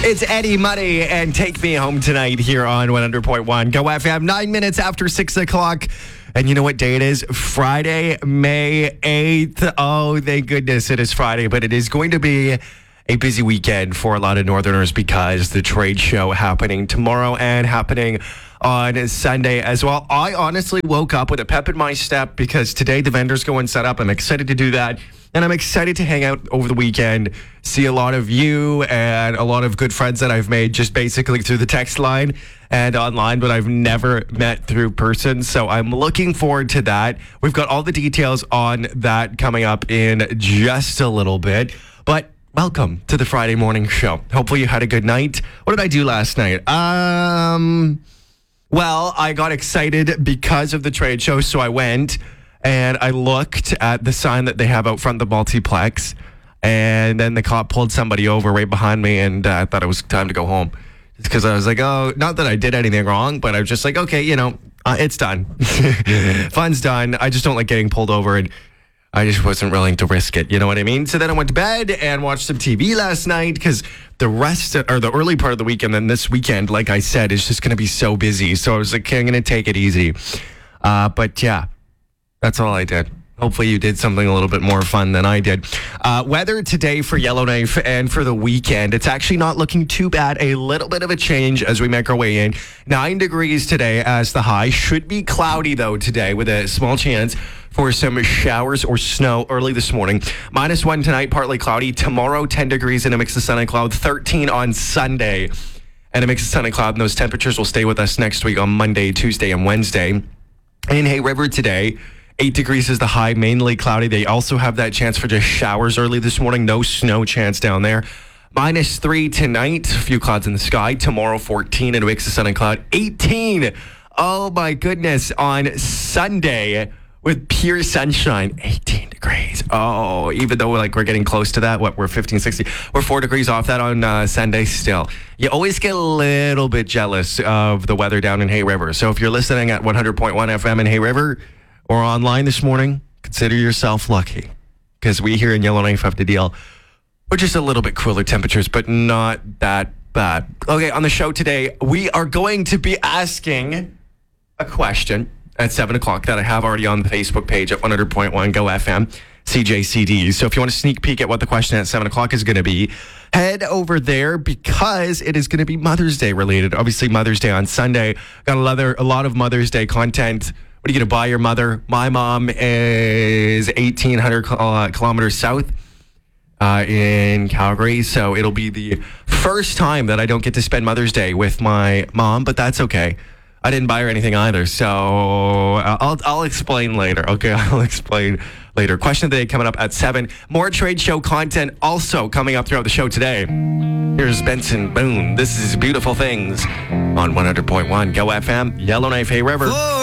It's Eddie Money and Take Me Home Tonight here on 100.1 Go FM. 9 minutes after 6 o'clock. And you know what day it is? Friday, May 8th. Oh, thank goodness it is Friday, but it is going to be a busy weekend for a lot of Northerners because the trade show happening tomorrow and happening on Sunday as well. I honestly woke up with a pep in my step because today the vendors go and set up. I'm excited to do that. And I'm excited to hang out over the weekend, see a lot of you and a lot of good friends that I've made just basically through the text line and online, but I've never met through person. So I'm looking forward to that. We've got all the details on that coming up in just a little bit. But welcome to the Friday morning show. Hopefully you had a good night. What did I do last night? Well, I got excited because of the trade show, so I went and I looked at the sign that they have out front of the multiplex, and then the cop pulled somebody over right behind me, and I thought it was time to go home. It's because I was like, oh, not that I did anything wrong, but I was just like, okay, it's done. Fun's done. I just don't like getting pulled over, and I just wasn't willing to risk it. You know what I mean? So then I went to bed and watched some TV last night because the early part of the weekend and this weekend, like I said, is just going to be so busy. So I was like, okay, I'm going to take it easy. But yeah. That's all I did. Hopefully you did something a little bit more fun than I did. Weather today for Yellowknife and for the weekend, it's actually not looking too bad. A little bit of a change as we make our way in. 9 degrees today as the high. Should be cloudy, though, today with a small chance for some showers or snow early this morning. -1 tonight, partly cloudy. Tomorrow, 10 degrees and a mix of sun and cloud. 13 on Sunday and a mix of sun and cloud. And those temperatures will stay with us next week on Monday, Tuesday, and Wednesday. In Hay River today, 8 degrees is the high, mainly cloudy. They also have that chance for just showers early this morning. No snow chance down there. -3 tonight. A few clouds in the sky. Tomorrow, 14 and a mix of sun and cloud. 18. Oh, my goodness. On Sunday with pure sunshine. 18 degrees. Oh, even though we're getting close to that. We're 15, 16. We're 4 degrees off that on Sunday still. You always get a little bit jealous of the weather down in Hay River. So if you're listening at 100.1 FM in Hay River, or online this morning, consider yourself lucky because we here in Yellowknife have to deal with just a little bit cooler temperatures, but not that bad. Okay, on the show today, we are going to be asking a question at 7 o'clock that I have already on the Facebook page at 100.1 Go FM CJCD. So if you want to sneak peek at what the question at 7 o'clock is going to be, head over there because it is going to be Mother's Day related. Obviously, Mother's Day on Sunday. Got a lot of Mother's Day content. What are you going to buy your mother? My mom is 1,800 kilometers south in Calgary. So it'll be the first time that I don't get to spend Mother's Day with my mom, but that's okay. I didn't buy her anything either. So I'll explain later. Okay, I'll explain later. Question of the day coming up at 7. More trade show content also coming up throughout the show today. Here's Benson Boone. This is Beautiful Things on 100.1 Go FM, Yellowknife, Hay River.